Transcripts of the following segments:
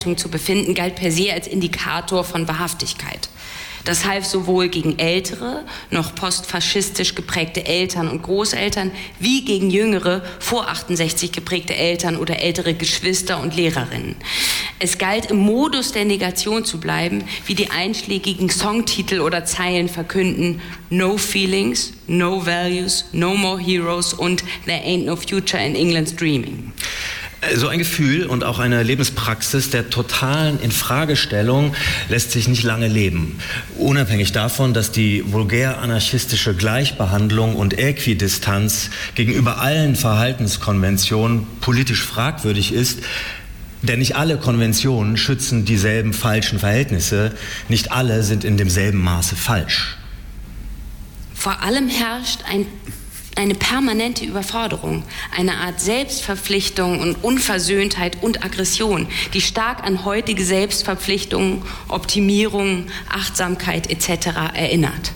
zu befinden, galt per se als Indikator von Wahrhaftigkeit. Das half sowohl gegen ältere, noch postfaschistisch geprägte Eltern und Großeltern, wie gegen jüngere, vor 68 geprägte Eltern oder ältere Geschwister und Lehrerinnen. Es galt, im Modus der Negation zu bleiben, wie die einschlägigen Songtitel oder Zeilen verkünden: No feelings, no values, no more heroes und There ain't no future in England's dreaming. So ein Gefühl und auch eine Lebenspraxis der totalen Infragestellung lässt sich nicht lange leben. Unabhängig davon, dass die vulgär-anarchistische Gleichbehandlung und Äquidistanz gegenüber allen Verhaltenskonventionen politisch fragwürdig ist, denn nicht alle Konventionen schützen dieselben falschen Verhältnisse, nicht alle sind in demselben Maße falsch. Vor allem herrscht eine permanente Überforderung, eine Art Selbstverpflichtung und Unversöhntheit und Aggression, die stark an heutige Selbstverpflichtungen, Optimierung, Achtsamkeit etc. erinnert.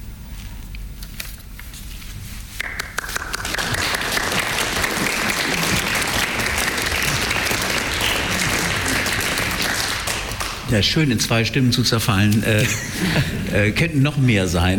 Ja, schön, in 2 Stimmen zu zerfallen, könnten noch mehr sein.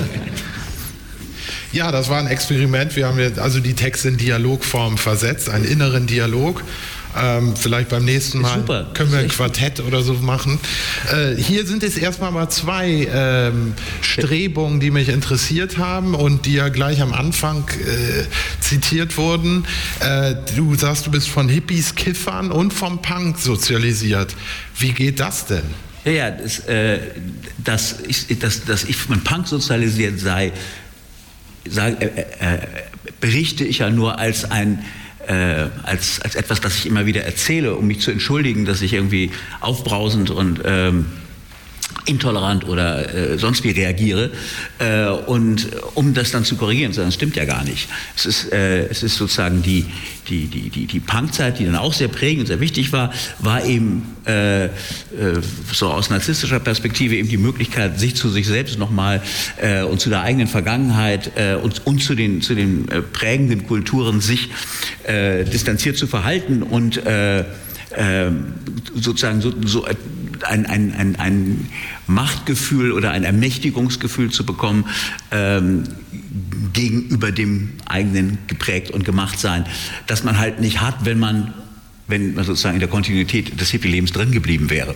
Ja, das war ein Experiment. Wir haben also die Texte in Dialogform versetzt, einen inneren Dialog. Vielleicht beim nächsten Mal können wir ein Quartett oder so machen. Hier sind es erstmal mal 2 Strebungen, die mich interessiert haben und die ja gleich am Anfang zitiert wurden. Du sagst, du bist von Hippies, Kiffern und vom Punk sozialisiert. Wie geht das denn? Ja, dass ich von Punk sozialisiert sei, berichte ich ja nur als etwas, das ich immer wieder erzähle, um mich zu entschuldigen, dass ich irgendwie aufbrausend und intolerant oder sonst wie reagiere, und um das dann zu korrigieren, das stimmt ja gar nicht. Es ist sozusagen die Punkzeit, die dann auch sehr prägend und sehr wichtig war eben so aus narzisstischer Perspektive eben die Möglichkeit, sich zu sich selbst nochmal und zu der eigenen Vergangenheit und zu den prägenden Kulturen sich distanziert zu verhalten und sozusagen so ein Machtgefühl oder ein Ermächtigungsgefühl zu bekommen gegenüber dem eigenen geprägt und gemacht sein, das man halt nicht hat, wenn man sozusagen in der Kontinuität des Hippie-Lebens drin geblieben wäre.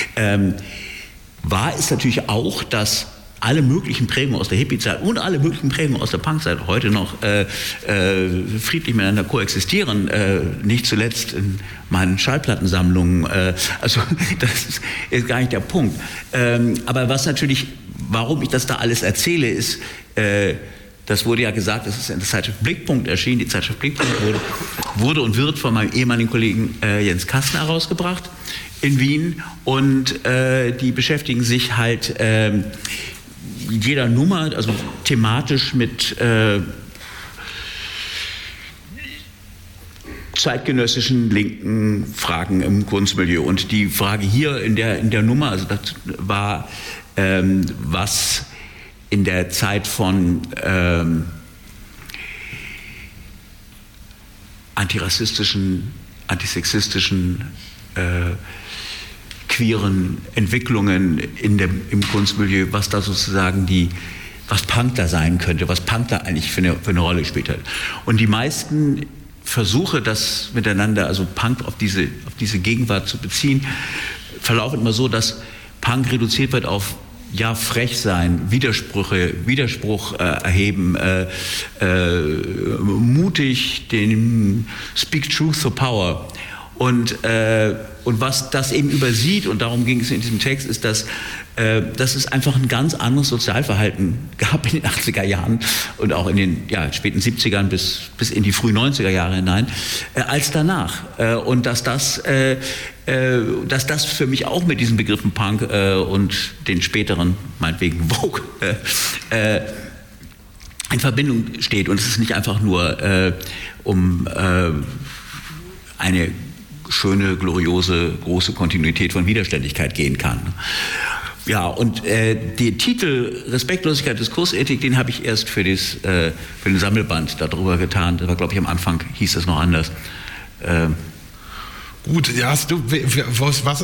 Wahr ist natürlich auch, dass alle möglichen Prägungen aus der Hippie-Zeit und alle möglichen Prägungen aus der Punk-Zeit heute noch friedlich miteinander koexistieren, nicht zuletzt in meinen Schallplattensammlungen. Also das ist gar nicht der Punkt. Aber warum ich das da alles erzähle, ist, das wurde ja gesagt, das ist in der Zeitschrift Blickpunkt erschienen. Die Zeitschrift Blickpunkt wurde und wird von meinem ehemaligen Kollegen Jens Kastner herausgebracht in Wien. Und die beschäftigen sich halt jeder Nummer, also thematisch mit zeitgenössischen linken Fragen im Kunstmilieu. Und die Frage hier in der Nummer, also das war, was in der Zeit von antirassistischen, antisexistischen, queeren Entwicklungen im Kunstmilieu, was da sozusagen was Punk da sein könnte, was Punk da eigentlich für eine Rolle gespielt hat. Und die meisten Versuche, das miteinander, also Punk auf diese Gegenwart zu beziehen, verlaufen immer so, dass Punk reduziert wird auf frech sein, Widerspruch erheben, mutig, den Speak Truth to Power. Und was das eben übersieht, und darum ging es in diesem Text, ist, dass es einfach ein ganz anderes Sozialverhalten gab in den 80er Jahren und auch in den späten 70ern bis in die frühen 90er Jahre hinein, als danach. Und dass das für mich auch mit diesen Begriffen Punk und den späteren, meinetwegen Vogue, in Verbindung steht. Und es ist nicht einfach nur um eine schöne, gloriose, große Kontinuität von Widerständigkeit gehen kann. Ja, und den Titel Respektlosigkeit, Diskursethik, den habe ich erst für den Sammelband darüber getan. Das war, glaube ich, am Anfang hieß es noch anders. Gut, hast du, was